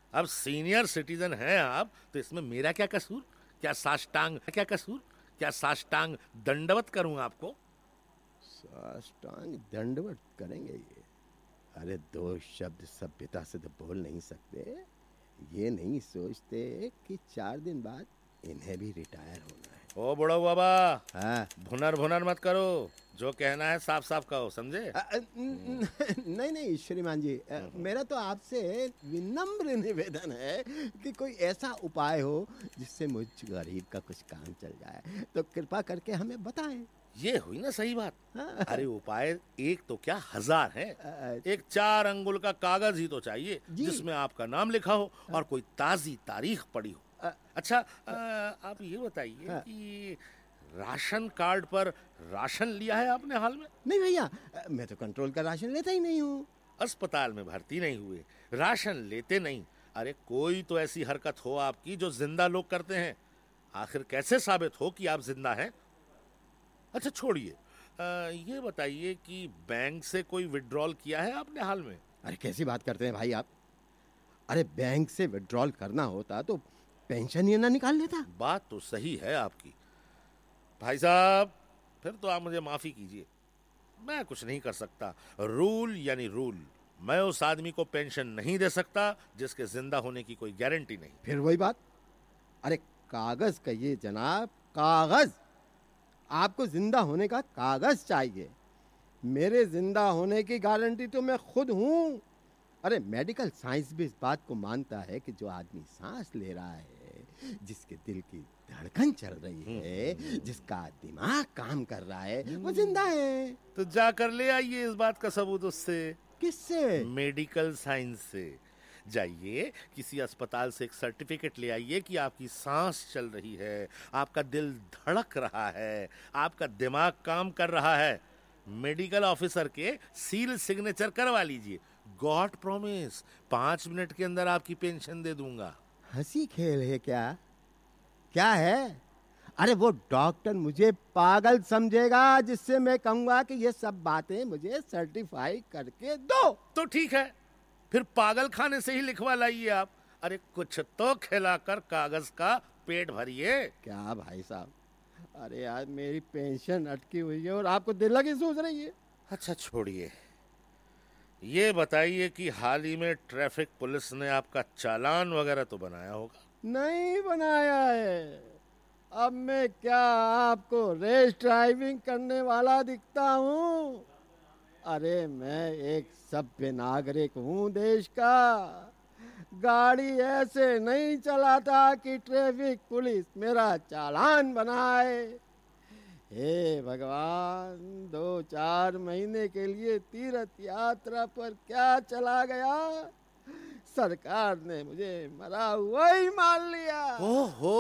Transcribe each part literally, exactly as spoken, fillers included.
अब senior citizen हैं आप, तो इसमें मेरा क्या कसूर? क्या साष्टांग क्या कसूर? क्या साष्टांग दंडवत करूं आपको? साष्टांग दंडवत करेंगे ये? अरे दो शब्द सभ्यता से तो बोल नहीं सकते। ये नहीं सोचते कि चार दिन बाद इन्हें भी रिटायर होना है। ओ बुढ़ो बाबा, हाँ। भुनर भुनर मत करो, जो कहना है साफ साफ कहो, समझे? अ, अ, न- नहीं नहीं श्रीमान जी, अ, मेरा तो आपसे विनम्र निवेदन है कि कोई ऐसा उपाय हो जिससे मुझ गरीब का कुछ काम चल जाए, तो कृपा करके हमें बताएं। ये हुई ना सही बात। हाँ। अरे उपाय एक तो क्या, हजार है। अ, एक चार अंगुल का कागज ही तो चाहिए जी। जिसमें आपका नाम लिखा हो और कोई ताजी तारीख पड़ी हो। अ, अच्छा, आ, आप ये बताइए हाँ। कि राशन कार्ड पर राशन लिया है आपने हाल में? नहीं भैया, अ, मैं तो कंट्रोल का राशन लेता ही नहीं हूँ। अस्पताल में भर्ती नहीं हुए, राशन लेते नहीं। अरे कोई तो ऐसी हरकत हो आपकी जो जिंदा लोग करते हैं। आखिर कैसे साबित हो कि आप जिंदा हैं? अच्छा छोड़िए, अ, ये बताइए कि बैंक से कोई विड्रॉल किया है आपने हाल में? अरे कैसी बात करते हैं भाई आप? अरे बैंक से विड्रॉल करना होता तो पेंशन ही ना निकाल लेता। बात तो सही है आपकी भाई साहब, फिर तो आप मुझे माफी कीजिए, मैं कुछ नहीं कर सकता। रूल यानी रूल। मैं उस आदमी को पेंशन नहीं दे सकता जिसके जिंदा होने की कोई गारंटी नहीं। फिर वही बात। अरे कागज कहिए जनाब, कागज। आपको जिंदा होने का कागज चाहिए। मेरे जिंदा होने की गारंटी तो मैं खुद हूं। अरे मेडिकल साइंस भी इस बात को मानता है कि जो आदमी सांस ले रहा है, जिसके दिल की धड़कन चल रही है, जिसका दिमाग काम कर रहा है, वो जिंदा है। तो जाकर ले आइए इस बात का सबूत उससे। किससे? मेडिकल साइंस से। जाइए किसी अस्पताल से एक सर्टिफिकेट ले आइए कि आपकी सांस चल रही है, आपका दिल धड़क रहा है, आपका दिमाग काम कर रहा है। मेडिकल ऑफिसर के सील सिग्नेचर करवा लीजिए। गॉड प्रॉमिस, पांच मिनट के अंदर आपकी पेंशन दे दूंगा। हंसी खेल है क्या? क्या है? अरे वो डॉक्टर मुझे पागल समझेगा जिससे मैं कहूंगा कि ये सब बातें मुझे सर्टिफाई करके दो। तो ठीक है, फिर पागल खाने से ही लिखवा लाइए आप। अरे कुछ तो खिलाकर कागज का पेट भरिए। क्या भाई साहब? अरे यार मेरी पेंशन अटकी हुई है और आपको दिल लगी सोच रही है। अच्छा छोड़िए, ये बताइए कि हाल ही में ट्रैफिक पुलिस ने आपका चालान वगैरह तो बनाया होगा? नहीं बनाया है। अब मैं क्या आपको रेस ड्राइविंग करने वाला दिखता हूँ? अरे मैं एक सभ्य नागरिक हूँ देश का। गाड़ी ऐसे नहीं चलाता कि ट्रैफिक पुलिस मेरा चालान बनाए। हे भगवान, दो चार महीने के लिए तीर्थ यात्रा पर क्या चला गया, सरकार ने मुझे मरा हुआ ही मान लिया। ओहो,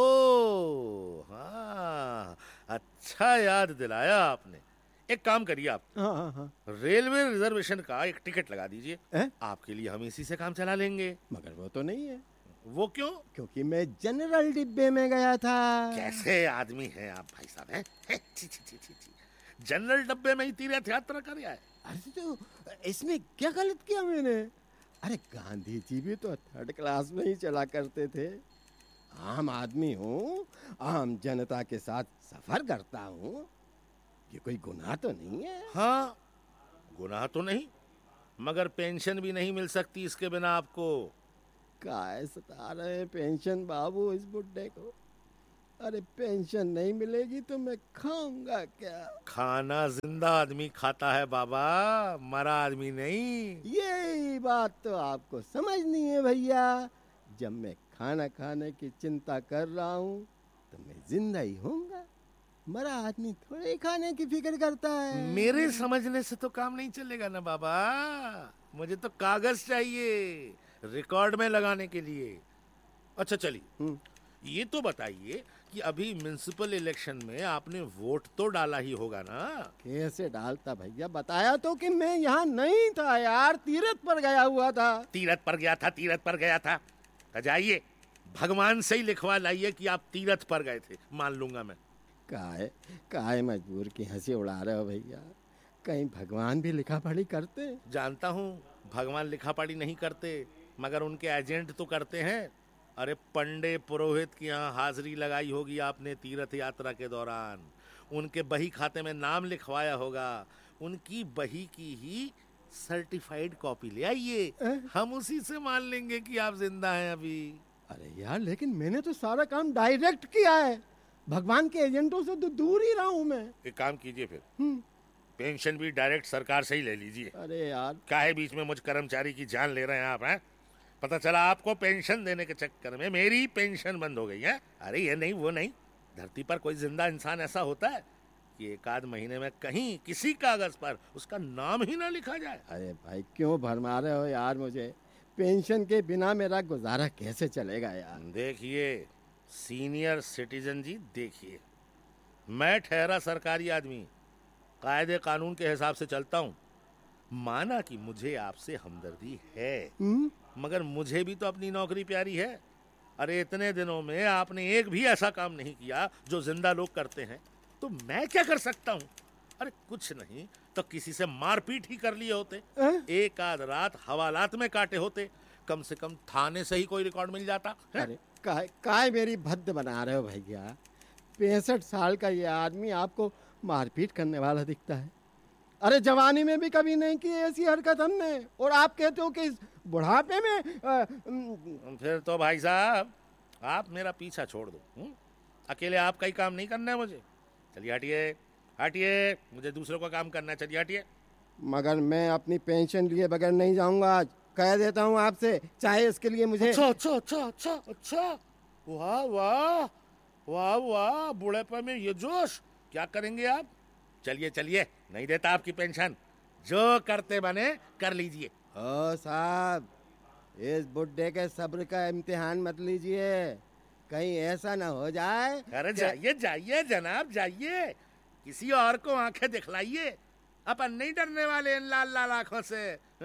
हाँ, अच्छा याद दिलाया आपने। एक काम करिए आप, हाँ हाँ हाँ। रेलवे रिजर्वेशन का एक टिकट लगा दीजिए। हैं? आपके लिए हम इसी से काम चला लेंगे। मगर वो तो नहीं है, वो क्यों? क्योंकि मैं जनरल डिब्बे में गया था। कैसे आदमी हैं आप भाई साहब, हैं? हैं? छी छी छी छी छी। जनरल डब्बे में ही तीर्थ यात्रा कर आए? अरे तो इसमें क्या गलत किया मैंने? अरे गांधी जी भी तो थर्ड क्लास में ही चला करते थे। आम आदमी हूँ, आम जनता के साथ सफर करता हूँ। ये कोई गुनाह तो नहीं है। हाँ, गुनाह तो नहीं, मगर पेंशन भी नहीं मिल सकती इसके बिना आपको। काय सता रहे हैं पेंशन बाबू इस बुड्ढे को? अरे पेंशन नहीं मिलेगी तो मैं खाऊंगा क्या? खाना जिंदा आदमी खाता है बाबा, मरा आदमी नहीं। यही बात तो आपको समझनी है भैया। जब मैं खाना खाने की चिंता कर रहा हूँ तो मैं जिंदा ही होऊंगा। मरा आदमी थोड़े खाने की फिक्र करता है। मेरे समझने से तो काम नहीं चलेगा ना बाबा, मुझे तो कागज चाहिए रिकॉर्ड में लगाने के लिए। अच्छा चलिए, ये तो बताइए कि अभी म्युनिसिपल इलेक्शन में आपने वोट तो डाला ही होगा ना? कैसे डालता भैया? बताया तो कि मैं यहाँ नहीं था यार, तीरथ पर गया हुआ था। तीरथ पर गया था, तीरथ पर गया था। तो जाइए भगवान से ही लिखवा लाइए कि आप तीरथ पर गए थे, मान लूंगा मैं। काहे काहे मजबूर की हंसी उड़ा रहे हो भैया? कहीं भगवान भी लिखा पढ़ी करते? जानता हूँ भगवान लिखा पढ़ी नहीं करते, मगर उनके एजेंट तो करते हैं। अरे पंडे पुरोहित की यहाँ हाजिरी लगाई होगी आपने तीर्थ यात्रा के दौरान, उनके बही खाते में नाम लिखवाया होगा, उनकी बही की ही सर्टिफाइड कॉपी ले आइए, हम उसी से मान लेंगे कि आप जिंदा हैं अभी। अरे यार, लेकिन मैंने तो सारा काम डायरेक्ट किया है, भगवान के एजेंटों से तो दूर ही रहा हूं मैं। एक काम कीजिए फिर, पेंशन भी डायरेक्ट सरकार से ही ले लीजिए। अरे यार, काहे बीच में मुझ कर्मचारी की जान ले रहे हैं आप? हैं पता चला आपको पेंशन देने के चक्कर में मेरी पेंशन बंद हो गई है। अरे ये नहीं वो नहीं, धरती पर कोई जिंदा इंसान ऐसा होता है कि एक आध महीने में कहीं किसी कागज पर उसका नाम ही ना लिखा जाए। अरे भाई, क्यों भरमा रहे हो यार मुझे? पेंशन के बिना मेरा गुजारा कैसे चलेगा यार? देखिए सीनियर सिटीजन जी, देखिए मैं ठहरा सरकारी आदमी, कायदे कानून के हिसाब से चलता हूँ। माना कि मुझे आपसे हमदर्दी है, हुँ? मगर मुझे भी तो अपनी नौकरी प्यारी है। अरे इतने दिनों में आपने एक भी ऐसा काम नहीं किया जो जिंदा लोग करते हैं, तो मैं क्या कर सकता हूँ? अरे कुछ नहीं तो किसी से मारपीट ही कर लिए होते, एक आध रात हवालात में काटे होते, कम से कम थाने से ही कोई रिकॉर्ड मिल जाता है? अरे काय काय मेरी भद्द बना रहे हो भैया? पैंसठ साल का ये आदमी आपको मारपीट करने वाला दिखता है? अरे जवानी में भी कभी नहीं की ऐसी हरकत हमने, और आप कहते हो कि इस बुढ़ापे में आ, फिर तो भाई साहब आप मेरा पीछा छोड़ दो। हुँ? अकेले आपका ही काम नहीं करना है मुझे। चलिए हटिए हटिए, मुझे दूसरों का काम करना है, चलिए हटिए। मगर मैं अपनी पेंशन लिए बगैर नहीं जाऊंगा आज, कह देता हूँ आपसे, चाहे इसके लिए मुझे। अच्छा अच्छा अच्छा अच्छा अच्छा, वाह वाह वाह वाह, बुढ़ेपे में ये जोश, क्या करेंगे आप? चलिए चलिए, नहीं देता आपकी पेंशन, जो करते बने कर लीजिए। ओ साहब, इस बुड्ढे के सब्र का इम्तिहान मत लीजिए, कहीं ऐसा ना हो जाए। अरे जाइए जाइए जनाब जाइए, किसी और को आंखें दिखलाइए, अपन नहीं डरने वाले इन लाल लाल आंखों से।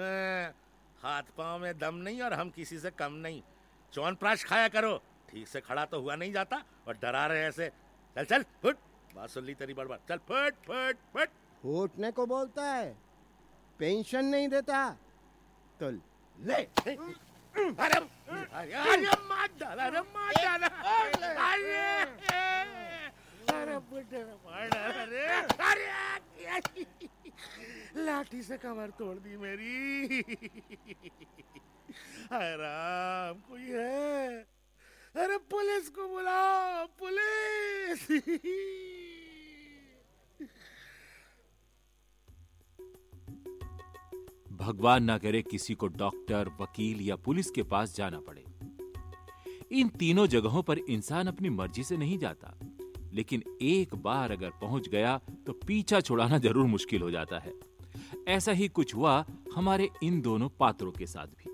हाथ पांव में दम नहीं और हम किसी से कम नहीं। च्यवनप्राश खाया करो, ठीक से खड़ा तो हुआ नहीं जाता और डरा रहे ऐसे। चल चल फुट, बात सुन ली तेरी बड़बड़, चल फट फट फट। फूटने को बोलता है, पेंशन नहीं देता तो ले। अरे अरे मार डाला, अरे मार डाला, अरे अरे बुड्ढे ने मार डाला, अरे अरे लाठी से कमर तोड़ दी मेरी। हाय राम, कोई है? अरे पुलिस को बुलाओ, पुलिस। भगवान ना करे किसी को डॉक्टर, वकील या पुलिस के पास जाना पड़े। इन तीनों जगहों पर इंसान अपनी मर्जी से नहीं जाता, लेकिन एक बार अगर पहुंच गया तो पीछा छुड़ाना जरूर मुश्किल हो जाता है। ऐसा ही कुछ हुआ हमारे इन दोनों पात्रों के साथ भी।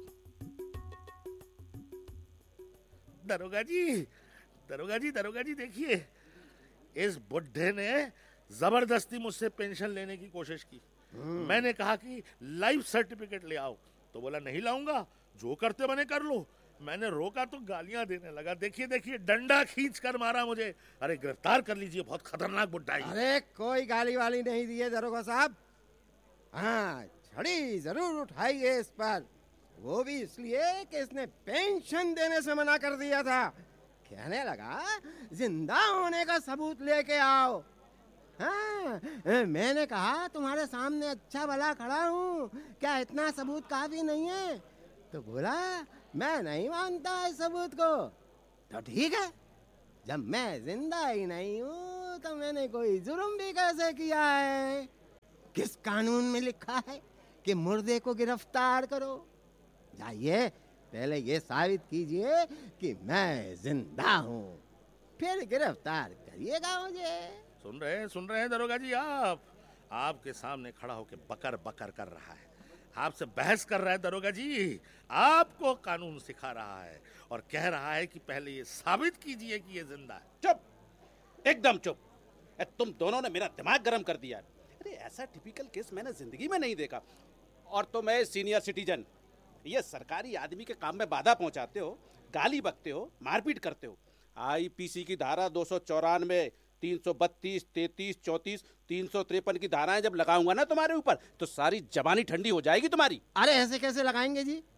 दरोगा जी, दरोगा जी, दरोगा जी, देखिए इस बुड्ढे ने जबरदस्ती मुझसे पेंशन लेने की कोशिश की। मैंने कहा कि लाइफ सर्टिफिकेट ले आओ, तो बोला नहीं लाऊंगा, जो करते बने कर लो। मैंने रोका तो गालियां देने लगा। देखिए देखिए, डंडा खींच कर मारा मुझे। अरे गिरफ्तार कर लीजिए, बहुत खतरनाक बुड्ढा है। अरे कोई गाली वाली नहीं दी है दरोगा साहब। हाँ, छड़ी जरूर उठाइए इस पर, वो भी इसलिए कि इसने पेंशन देने से मना कर दिया था। कहने लगा जिंदा होने का सबूत लेके आओ। हाँ, मैंने कहा तुम्हारे सामने अच्छा भला खड़ा हूँ, क्या इतना सबूत काफी नहीं है? तो बोला मैं नहीं मानता इस सबूत को। तो ठीक है, जब मैं जिंदा ही नहीं हूँ तो मैंने कोई जुर्म भी कैसे किया है? किस कानून में लिखा है कि मुर्दे को गिरफ्तार करो? जाइए पहले ये साबित कीजिए कि मैं जिंदा हूँ, फिर गिरफ्तार करिएगा मुझे। सुन रहे हैं सुन रहे हैं दरोगा जी, आप आपके सामने खड़ा होकर बकर बकर कर रहा है, आपसे बहस कर रहा है दरोगा जी, आपको कानून सिखा रहा है और कह रहा है कि पहले ये साबित कीजिए कि ये जिंदा है। चुप, एकदम चुप। तुम दोनों ने मेरा दिमाग गर्म कर दिया। अरे ऐसा टिपिकल केस मैंने जिंदगी में नहीं देखा। और तो मैं सीनियर सिटीजन, ये सरकारी आदमी के काम में बाधा पहुंचाते हो, गाली बकते हो, मारपीट करते हो। आईपीसी की धारा दो सौ चौरानवे, तीन सौ बत्तीस, तैतीस, चौतीस, तीन सौ तिरपन की धाराएं जब लगाऊंगा ना तुम्हारे ऊपर, तो सारी जवानी ठंडी हो जाएगी तुम्हारी। अरे ऐसे कैसे लगाएंगे जी?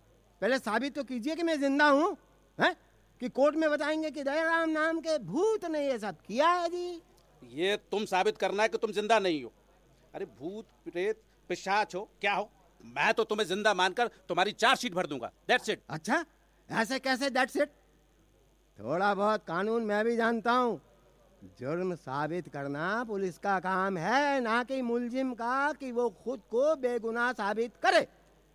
पहले साबित तो कीजिए कि मैं जिंदा हूँ, हैं? कि कोर्ट में बताएंगे कि दयाराम नाम के भूत ने ये सब किया है जी। ये तुम साबित करना है कि तुम जिंदा नहीं हो। अरे भूत प्रेत पिशाच हो क्या हो, मैं तो तुम्हें जिंदा मानकर तुम्हारी चार्जशीट भर दूंगा। That's it. अच्छा, ऐसे कैसे दैट्स इट? थोड़ा बहुत कानून मैं भी जानता हूँ। जुर्म साबित करना पुलिस का काम है, ना कि मुलजिम का कि वो खुद को बेगुनाह साबित करे।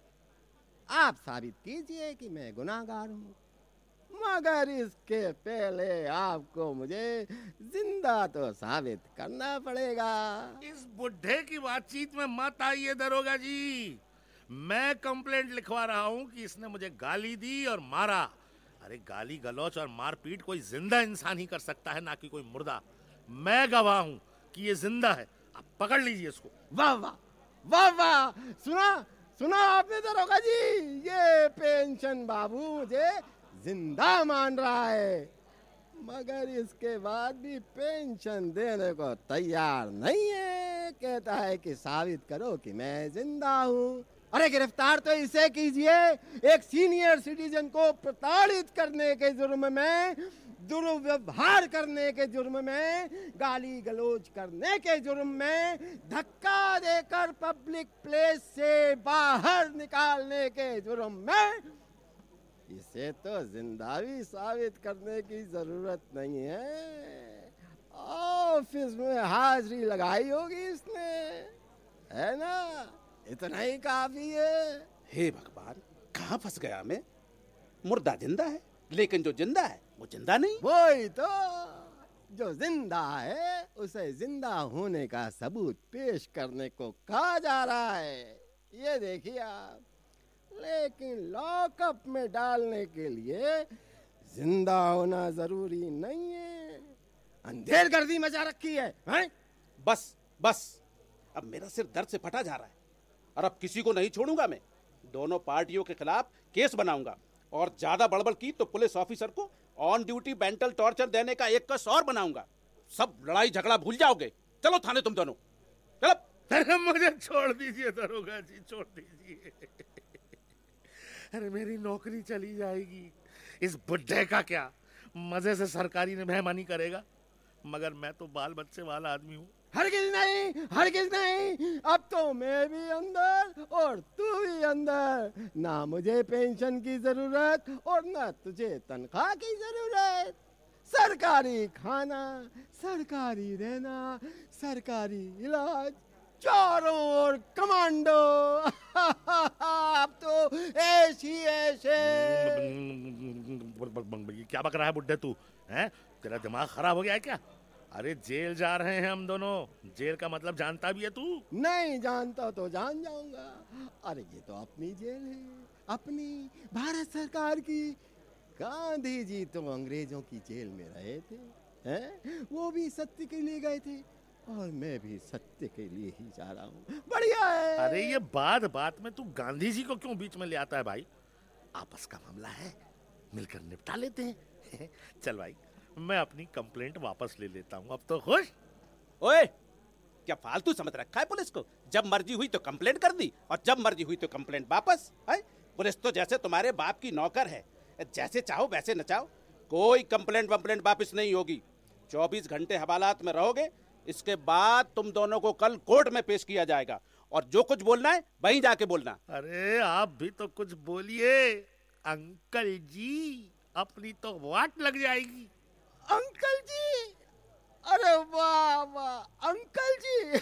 आप साबित कीजिए कि मैं गुनाहगार हूँ, मगर इसके पहले आपको मुझे जिंदा तो साबित करना पड़ेगा। इस बुढ़े की बातचीत में मत आइए दरोगा जी। मैं कंप्लेंट लिखवा रहा हूँ कि इसने मुझे गाली दी और मारा। अरे गाली गलौच और मारपीट कोई जिंदा इंसान ही कर सकता है, ना कि कोई मुर्दा। मैं गवाह हूँ कि ये जिंदा है। आप पकड़ लीजिए इसको। वाह वाह वाह वाह, सुना सुना आपने दरोगा जी, ये पेंशन बाबू मुझे जिंदा मान रहा है, मगर इसके बाद भी पेंशन देने को तैयार नहीं है। कहता है कि साबित करो कि मैं जिंदा हूँ। अरे गिरफ्तार तो इसे कीजिए, एक सीनियर सिटीजन को प्रताड़ित करने के जुर्म में, दुर्व्यवहार करने के जुर्म में, गाली गलौज करने के जुर्म में, धक्का देकर पब्लिक प्लेस से बाहर निकालने के जुर्म में। इसे तो जिंदा भी साबित करने की जरूरत नहीं है। ऑफिस में हाजिरी लगाई होगी इसने, है ना? इतना ही काफी है। हे भगवान, कहाँ फंस गया मैं? मुर्दा जिंदा है, लेकिन जो जिंदा है वो जिंदा नहीं। वही तो, जो जिंदा है उसे जिंदा होने का सबूत पेश करने को कहा जा रहा है। ये देखिए आप, लेकिन लॉकअप में डालने के लिए जिंदा होना जरूरी नहीं है। अंधेर गर्दी मचा रखी है, हैं? बस बस, अब मेरा सिर दर्द से फटा जा रहा है और अब किसी को नहीं छोड़ूंगा मैं। दोनों पार्टियों के खिलाफ केस बनाऊंगा और ज्यादा बड़बड़ की तो पुलिस ऑफिसर को ऑन ड्यूटी मेंटल टॉर्चर देने का एक कस और बनाऊंगा। सब लड़ाई झगड़ा भूल जाओगे। चलो थाने तुम दोनों, चलो। अरे मुझे छोड़ दीजिए दरोगा जी, छोड़ दीजिए। अरे मेरी नौकरी चली जाएगी। इस बुढ़े का क्या, मजे से सरकारी मेहमानी करेगा, मगर मैं तो बाल बच्चे वाला आदमी हूँ। हरगिज नहीं, हरगिज नहीं। अब तो मैं भी अंदर और तू भी अंदर। ना मुझे पेंशन की जरूरत और ना तुझे तनख्वाह की जरूरत। सरकारी खाना, सरकारी रहना, सरकारी इलाज, चारों ओर कमांडो। अब तो ऐसी ऐसे। क्या बक रहा है बुड्ढे तू, हैं? तेरा दिमाग खराब हो गया है क्या? अरे जेल जा रहे हैं हम दोनों। जेल का मतलब जानता भी है तू? नहीं जानता तो जान जाऊंगा। अरे ये तो अपनी जेल है, अपनी भारत सरकार की। गांधी जी तो अंग्रेजों की जेल में रहे थे, हैं? वो भी सत्य के लिए गए थे और मैं भी सत्य के लिए ही जा रहा हूँ। बढ़िया है। अरे ये बात बात में तू गांधी जी को क्यों बीच में ले आता है भाई? आपस का मामला है, मिलकर निपटा लेते हैं। चल भाई, मैं अपनी कंप्लेंट वापस ले लेता हूँ। अब तो खुश? ओए, क्या फालतू समझ रखा है पुलिस को? जब मर्जी हुई तो कंप्लेंट कर दी और जब मर्जी हुई तो कंप्लेंट वापस। है पुलिस तो जैसे तुम्हारे बाप की नौकर है, जैसे चाहो वैसे नचाओ। कोई कंप्लेंट वंप्लेंट वापस नहीं होगी। चौबीस घंटे हवालात में रहोगे, इसके बाद तुम दोनों को कल कोर्ट में पेश किया जाएगा और जो कुछ बोलना है वहीं जाके बोलना। अरे आप भी तो कुछ बोलिए अंकल जी, अपनी तो वाट लग जाएगी। अंकल जी, अरे वाह वाह अंकल जी।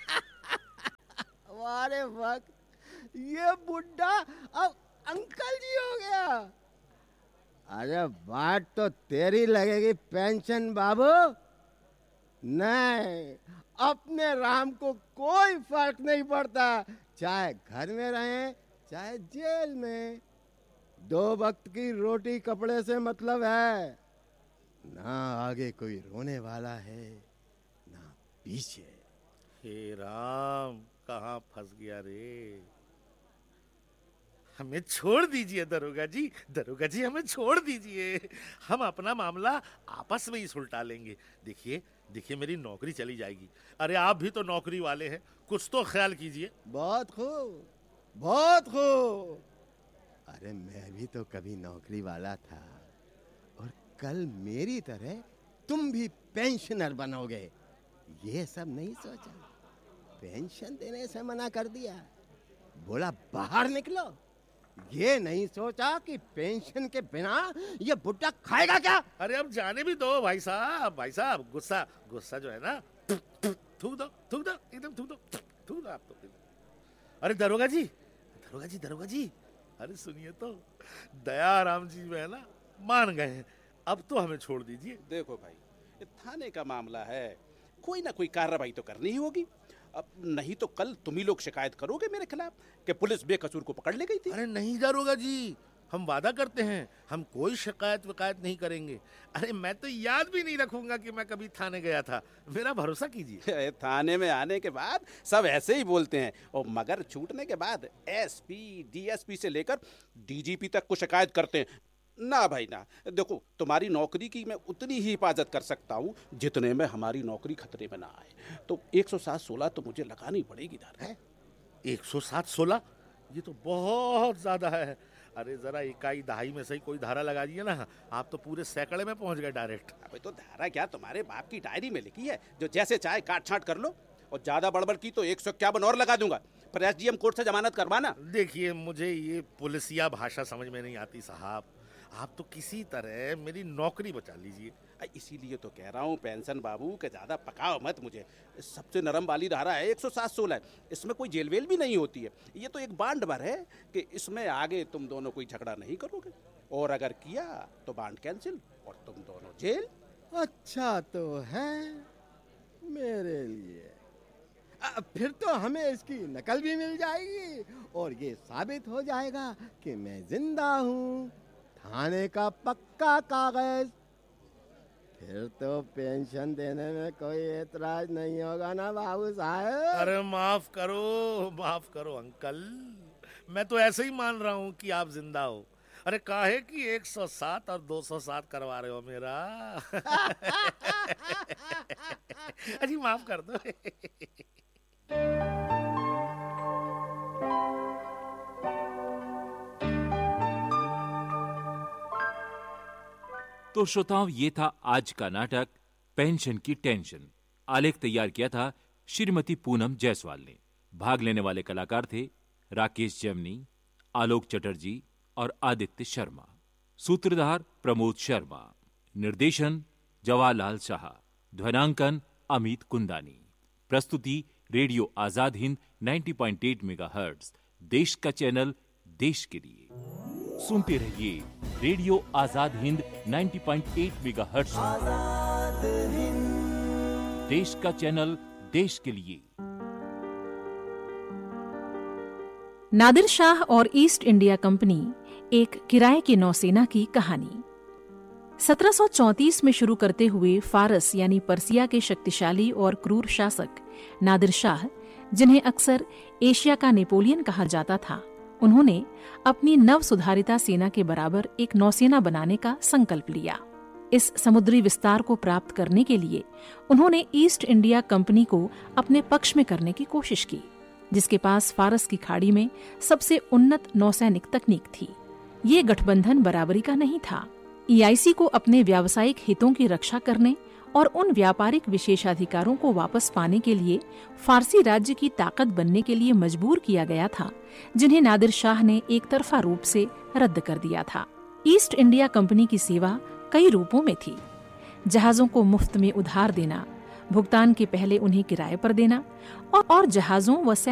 वारे वक्त ये बुड्ढा अब अंकल जी हो गया। अरे बात तो तेरी लगेगी पेंशन बाबू। नहीं, अपने राम को कोई फर्क नहीं पड़ता, चाहे घर में रहे चाहे जेल में। दो वक्त की रोटी कपड़े से मतलब है, ना आगे कोई रोने वाला है ना पीछे। हे राम, कहाँ फंस गया रे? हमें छोड़ दीजिए दरोगा जी, दरोगा जी हमें छोड़ दीजिए। हम अपना मामला आपस में ही सुलटा लेंगे। देखिए देखिए, मेरी नौकरी चली जाएगी। अरे आप भी तो नौकरी वाले हैं, कुछ तो ख्याल कीजिए। बहुत खूब, बहुत खूब। अरे मैं भी तो कभी नौकरी वाला था और कल मेरी तरह तुम भी पेंशनर बनोगे, ये सब नहीं सोचा। पेंशन देने से मना कर दिया, बोला बाहर निकलो। ये नहीं सोचा कि पेंशन के बिना ये बुड्ढा खाएगा क्या। अरे अब जाने भी दो भाई साहब, भाई साहब गुस्सा गुस्सा जो है ना थूक दो थूक दो एकदम थूक दो थूक दो आप तो। अरे दरोगा जी दरोगा जी दरोगा जी अरे सुनिए तो, दया राम जी में है ना मान गए हैं, अब तो हमें छोड़ दीजिए। देखो भाई, ये थाने का मामला है, कोई ना कोई कार्रवाई तो करनी ही होगी। अब नहीं तो कल तुम ही लोग शिकायत करोगे मेरे खिलाफ कि पुलिस बेकसूर को पकड़ ले गई थी। अरे नहीं दरोगा जी, हम वादा करते हैं हम कोई शिकायत विकायत नहीं करेंगे। अरे मैं तो याद भी नहीं रखूंगा कि मैं कभी थाने गया था, मेरा भरोसा कीजिए। थाने में आने के बाद सब ऐसे ही बोलते हैं, और मगर छूटने के बाद एसपी डीएसपी से लेकर डीजीपी तक को शिकायत करते हैं। ना भाई ना, देखो तुम्हारी नौकरी की मैं उतनी ही हिफाजत कर सकता हूँ जितने में हमारी नौकरी खतरे में ना आए। तो एक सौ सात सोलह तो मुझे लगानी पड़ेगी दादा। है एक सौ सात सोलह, ये तो बहुत ज्यादा है। अरे जरा इकाई दहाई में सही कोई धारा लगा दिए ना, आप तो पूरे सैकड़े में पहुंच गए डायरेक्ट। अबे तो धारा क्या, तुम्हारे बाप की डायरी में लिखी है, जो जैसे चाहे काट छाट कर लो, और ज्यादा बड़बड़ की तो एक सौ इक्यावन और लगा दूंगा। पर एसडीएम कोर्ट से जमानत करवाना। देखिए मुझे ये पुलिसिया भाषा समझ में नहीं आती साहब, आप तो किसी तरह मेरी नौकरी बचा लीजिए। इसीलिए तो कह रहा हूँ पेंशन बाबू के ज्यादा पकाओ मत मुझे। सबसे नरम वाली धारा है एक सौ सात सोलह, इसमें कोई जेल वेल भी नहीं होती है। ये तो एक बांड भर है कि इसमें आगे तुम दोनों कोई झगड़ा नहीं करोगे, और अगर किया तो बांड कैंसिल और तुम दोनों जेल। अच्छा तो है मेरे लिए। आ, फिर तो हमें इसकी नकल भी मिल जाएगी और ये साबित हो जाएगा कि मैं जिंदा हूँ। थाने का पक्का कागज, फिर तो पेंशन देने में कोई एतराज नहीं होगा ना बाबू साहब। अरे माफ करो माफ करो अंकल, मैं तो ऐसे ही मान रहा हूँ कि आप जिंदा हो। अरे काहे कि एक सौ सात और दो सौ सात करवा रहे हो मेरा। अजी माफ कर दो। तो श्रोताओं, ये था आज का नाटक पेंशन की टेंशन। आलेख तैयार किया था श्रीमती पूनम जायसवाल ने। भाग लेने वाले कलाकार थे राकेश जमनी, आलोक चटर्जी और आदित्य शर्मा। सूत्रधार प्रमोद शर्मा। निर्देशन जवाहरलाल शाह। ध्वनांकन अमित कुंदानी। प्रस्तुति रेडियो आजाद हिंद नब्बे पॉइंट आठ मेगाहर्ट्ज, देश का चैनल, देश के लिए। सुनते रहिए रेडियो आजाद हिंद नब्बे पॉइंट आठ मेगाहर्ट्ज, देश का चैनल, देश के लिए। नादिर शाह और ईस्ट इंडिया कंपनी एक किराए की नौसेना की कहानी। सत्रह सौ चौंतीस में शुरू करते हुए फारस यानी पर्सिया के शक्तिशाली और क्रूर शासक नादिर शाह, जिन्हें अक्सर एशिया का नेपोलियन कहा जाता था, उन्होंने अपनी नव सुधारिता सेना के बराबर एक नौसेना बनाने का संकल्प लिया। इस समुद्री विस्तार को प्राप्त करने के लिए उन्होंने ईस्ट इंडिया कंपनी को अपने पक्ष में करने की कोशिश की, जिसके पास फारस की खाड़ी में सबसे उन्नत नौसैनिक तकनीक थी। ये गठबंधन बराबरी का नहीं था। ईआईसी को अपने व्यावसायिक हितों की रक्षा करने और उन व्यापारिक विशेषाधिकारों को वापस पाने के लिए फारसी राज्य की ताकत बनने के लिए मजबूर किया गया था, जिन्हें नादिर शाह ने एक तरफा रूप से रद्द कर दिया था। ईस्ट इंडिया कंपनी की सेवा कई रूपों में थी। जहाजों को मुफ्त में उधार देना, भुगतान के पहले उन्हें किराए पर देना और, और जहाजों व